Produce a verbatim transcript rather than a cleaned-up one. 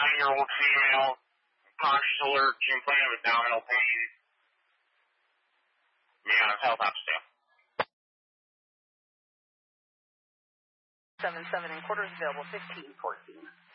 nine-year-old female, conscious alert, complaining of abdominal pain. Yeah, health ops staff. Seven seven and quarters available. Fifteen fourteen.